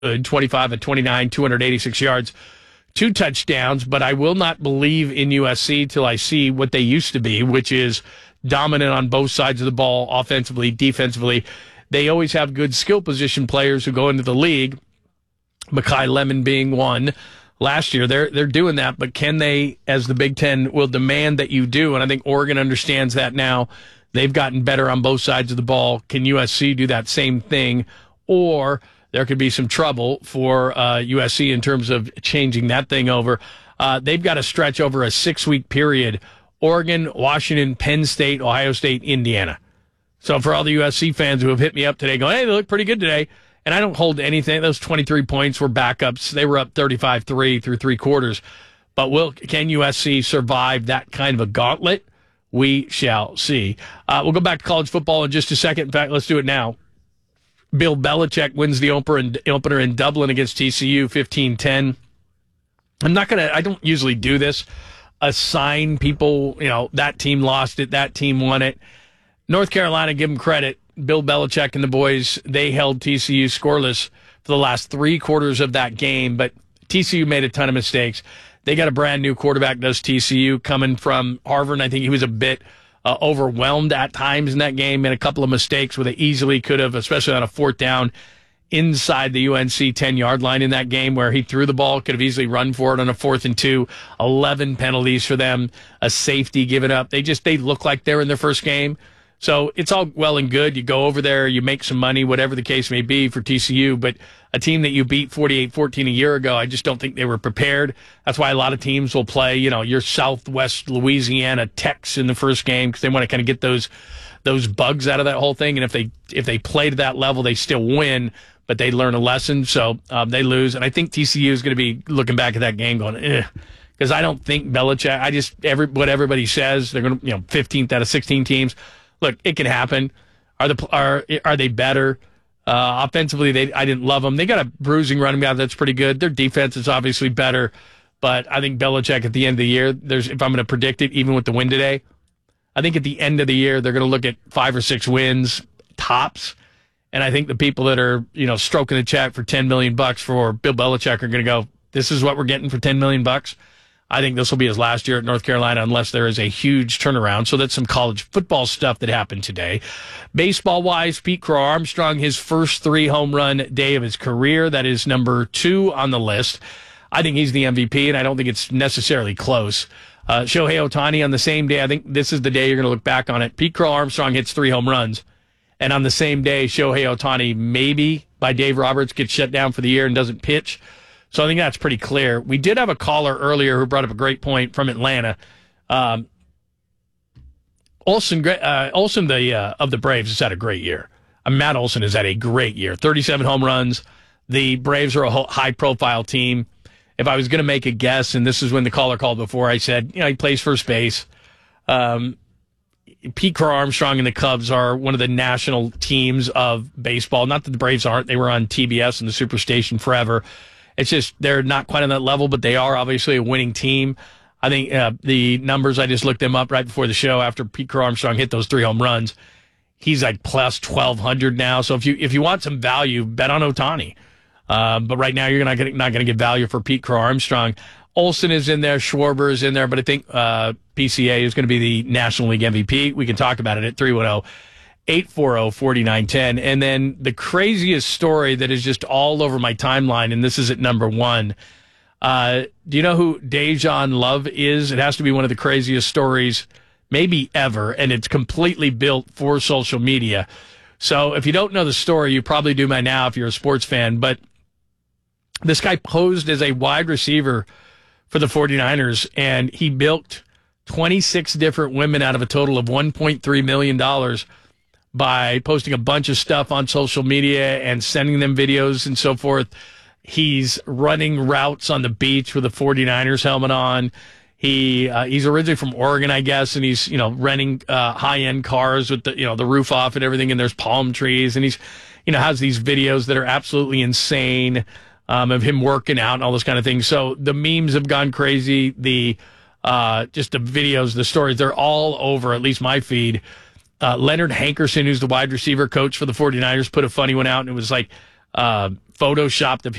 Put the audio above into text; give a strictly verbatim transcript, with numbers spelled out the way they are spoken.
twenty-five of twenty-nine, two hundred eighty-six yards, two touchdowns, but I will not believe in U S C till I see what they used to be, which is dominant on both sides of the ball, offensively, defensively. They always have good skill position players who go into the league, Makai Lemon being one. Last year, they're they're doing that, but can they, as the Big Ten will demand that you do, and I think Oregon understands that now. They've gotten better on both sides of the ball. Can U S C do that same thing? Or there could be some trouble for uh, U S C in terms of changing that thing over. Uh, they've got to stretch over a six-week period. Oregon, Washington, Penn State, Ohio State, Indiana. So for all the U S C fans who have hit me up today going, hey, they look pretty good today, and I don't hold anything. Those twenty-three points were backups. They were up thirty-five three through three quarters. But will can U S C survive that kind of a gauntlet? We shall see. Uh, we'll go back to college football in just a second. In fact, let's do it now. Bill Belichick wins the opener in Dublin against T C U, fifteen ten. I'm not going to, I don't usually do this, assign people, you know, that team lost it, that team won it. North Carolina, give them credit. Bill Belichick and the boys, they held T C U scoreless for the last three quarters of that game, but T C U made a ton of mistakes. They got a brand new quarterback, does T C U, coming from Harvard, and I think he was a bit uh, overwhelmed at times in that game, made a couple of mistakes where they easily could have, especially on a fourth down inside the U N C ten-yard line in that game where he threw the ball, could have easily run for it on a fourth and two. eleven penalties for them, a safety given up. They just, they look like they're in their first game. So it's all well and good. You go over there, you make some money, whatever the case may be for T C U. But a team that you beat forty-eight fourteen a year ago, I just don't think they were prepared. That's why a lot of teams will play, you know, your Southwest Louisiana Techs in the first game because they want to kind of get those those bugs out of that whole thing. And if they if they play to that level, they still win, but they learn a lesson. So um, they lose. And I think T C U is going to be looking back at that game going, eh. Because I don't think Belichick, I just, every what everybody says, they're going to, you know, fifteenth out of sixteen teams. Look, it can happen. Are the are are they better? Uh, offensively, they I didn't love them. They got a bruising running back that's pretty good. Their defense is obviously better, but I think Belichick at the end of the year, there's if I'm going to predict it, even with the win today, I think at the end of the year they're going to look at five or six wins tops, and I think the people that are you know stroking the check for ten million bucks for Bill Belichick are going to go, this is what we're getting for ten million bucks. I think this will be his last year at North Carolina unless there is a huge turnaround. So that's some college football stuff that happened today. Baseball-wise, Pete Crow Armstrong, his first three home run day of his career. That is number two on the list. I think he's the M V P, and I don't think it's necessarily close. Uh, Shohei Ohtani on the same day. I think this is the day you're going to look back on it. Pete Crow Armstrong hits three home runs. And on the same day, Shohei Ohtani, maybe by Dave Roberts, gets shut down for the year and doesn't pitch. So I think that's pretty clear. We did have a caller earlier who brought up a great point from Atlanta. Um, Olsen, uh, Olsen the, uh, of the Braves has had a great year. Uh, Matt Olson has had a great year. thirty-seven home runs. The Braves are a high-profile team. If I was going to make a guess, and this is when the caller called before, I said, you know, he plays first base. Um, Pete Crow Armstrong and the Cubs are one of the national teams of baseball. Not that the Braves aren't. They were on T B S and the Superstation forever. It's just they're not quite on that level, but they are obviously a winning team. I think uh, the numbers, I just looked them up right before the show after Pete Crow Armstrong hit those three home runs. He's like plus twelve hundred now. So if you if you want some value, bet on Ohtani. Uh, but right now you're not going not going to get value for Pete Crow Armstrong. Olsen is in there, Schwarber is in there, but I think uh, P C A is going to be the National League M V P. We can talk about it at three one zero, eight four zero, four nine one zero. And then the craziest story that is just all over my timeline, and this is at number one. Uh, do you know who Dejan Love is? It has to be one of the craziest stories maybe ever, and it's completely built for social media. So if you don't know the story, you probably do by now if you're a sports fan, but this guy posed as a wide receiver for the 49ers, and he bilked twenty-six different women out of a total of one point three million dollars by posting a bunch of stuff on social media and sending them videos and so forth. He's running routes on the beach with a 49ers helmet on. He uh, he's originally from Oregon, I guess, and he's you know renting uh, high-end cars with the you know the roof off and everything, and there's palm trees, and he's you know has these videos that are absolutely insane um, of him working out and all those kind of things. So the memes have gone crazy. The uh, just the videos, the stories, they're all over at least my feed. Uh, Leonard Hankerson, who's the wide receiver coach for the 49ers, put a funny one out, and it was like uh, photoshopped of